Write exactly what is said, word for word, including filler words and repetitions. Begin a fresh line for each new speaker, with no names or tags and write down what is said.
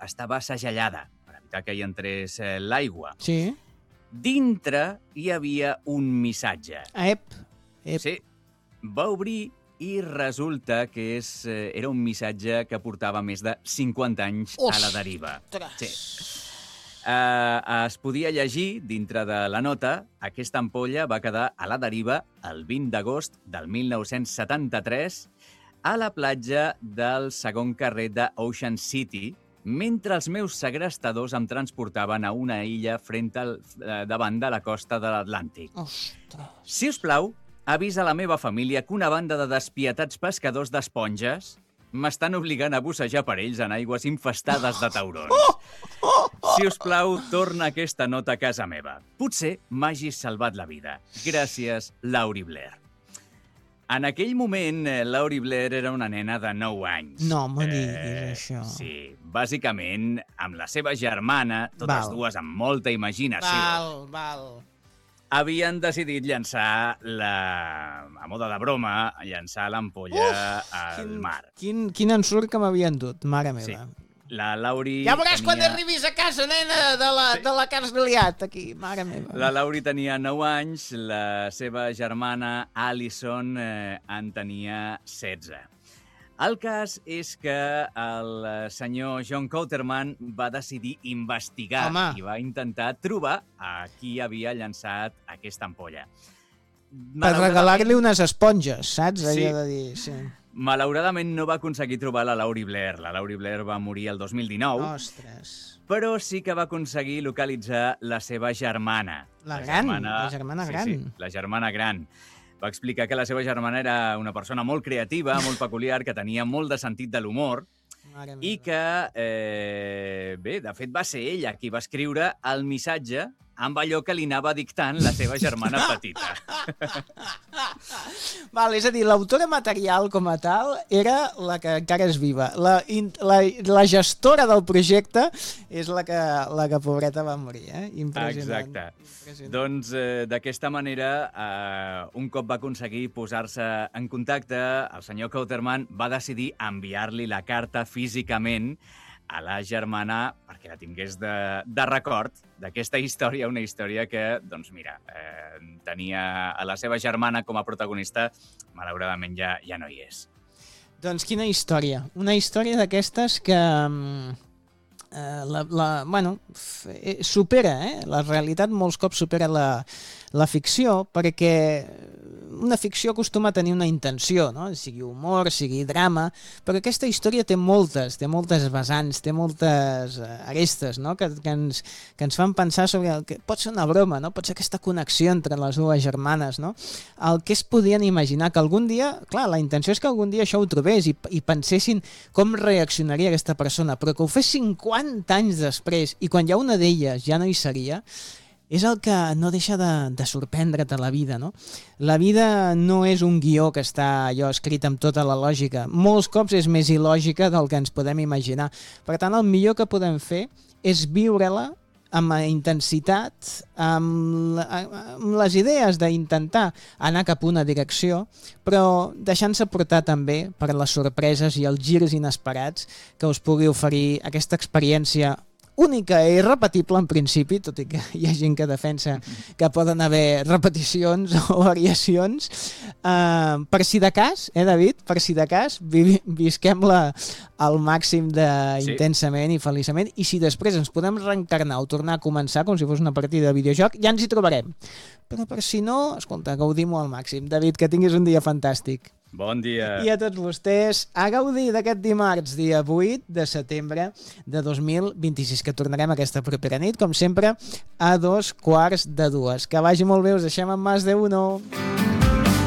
estava segellada, per evitar que hi entrés eh, l'aigua.
Sí.
Dintre hi havia un missatge.
Ep, ep.
Sí, va obrir i resulta que és, eh, era un missatge que portava més de cinquanta anys a la deriva. Sí. Uh, es podia llegir dintre de la nota: aquesta ampolla va quedar a la deriva el vint d'agost del mil nou-cents setanta-tres a la platja del segon carrer de Ocean City, mentre els meus segrestadors em transportaven a una illa frente al, eh, davant de la costa de l'Atlàntic.
Ostres.
Si us plau, avisa la meva família que una banda de despietats pescadors d'esponges m'estan obligant a bussejar per ells en aigües infestades de taurons. Si us plau, torna aquesta nota a casa meva. Potser m'hagis salvat la vida. Gràcies, Laurie Blair. En aquell moment, eh, Laurie Blair era una nena de nou anys.
No me diguis això.
Sí, bàsicament amb la seva germana, totes
Val.
dues amb molta imaginació,
Val, val.
havien decidit llançar, la, a moda de broma, llançar l'ampolla al
quin,
mar.
Quin, quin ensurt que m'havien dut, mare meva.
Sí. La Laurie
Ja veuràs
tenia...
quan arribis a casa, nena, de la,
Sí.
de la que has liat aquí, mare meva.
La Laurie tenia nou anys, la seva germana Alison eh, en tenia setze. El cas és que el senyor John Couterman va decidir investigar
Home.
i va intentar trobar a qui havia llançat aquesta ampolla.
Per regalar-li unes esponges, saps?
Sí.
Allò de dir, sí.
Malauradament no va aconseguir trobar la Laurie Blair. La Laurie Blair va morir el dos mil dinou,
Ostres.
però sí que va aconseguir localitzar la seva germana.
La gran, la germana gran.
Sí, sí, la germana gran. Va explicar que la seva germana era una persona molt creativa, molt peculiar, que tenia molt de sentit de l'humor
Mare
i
meva.
que, eh, bé, de fet va ser ella qui va escriure el missatge amb allò que li anava dictant la seva germana petita.
Val, és a dir, l'autora material com a tal era la que encara és viva. La, in- la, la gestora del projecte és la que, la que pobreta va morir, eh? Impressionant.
Exacte.
Impressionant.
Doncs eh, d'aquesta manera, eh, un cop va aconseguir posar-se en contacte, el senyor Couterman va decidir enviar-li la carta físicament a la germana perquè la tingués de, de record d'aquesta història, una història que, doncs mira, eh, tenia a la seva germana com a protagonista, malauradament ja, ja no hi és.
Doncs quina història. Una història d'aquestes que... mm, eh, la, la, bueno, f- eh, supera, eh? La realitat molts cops supera la, la ficció, perquè una ficció acostuma a tenir una intenció, no? Sigui humor, sigui drama, però aquesta història té moltes, té moltes vessants, té moltes eh, arestes, no? Que, que, ens, que ens fan pensar sobre el que pot ser una broma, no? Pot ser aquesta connexió entre les dues germanes, no? El que es podien imaginar, que algun dia, clar, la intenció és que algun dia això ho trobés i, i pensessin com reaccionaria aquesta persona, però que ho fes cinquanta anys després i quan ja una d'elles ja no hi seria, és el que no deixa de, de sorprendre't a la vida, no? La vida no és un guió que està allò escrit amb tota la lògica. Molts cops és més il·lògica del que ens podem imaginar. Per tant, el millor que podem fer és viure-la amb intensitat, amb, amb les idees d'intentar anar cap a una direcció, però deixant-se portar també per les sorpreses i els girs inesperats que us pugui oferir aquesta experiència única i irrepetible en principi, tot i que hi ha gent que defensa que poden haver repeticions o variacions. Uh, per si de cas, eh, David, per si de cas, vi visquem-la al màxim d'intensament sí. i feliçament, i si després ens podem reencarnar o tornar a començar com si fos una partida de videojoc, ja ens hi trobarem. Però per si no, escolta, gaudim-ho al màxim. David, que tinguis un dia fantàstic.
Bon dia.
I a tots vostès, a gaudir d'aquest dimarts, dia vuit de setembre de dos mil vint-i-sis, que tornarem aquesta propera nit, com sempre, a dos quarts de dues. Que vagi molt bé, us deixem amb Más de Uno.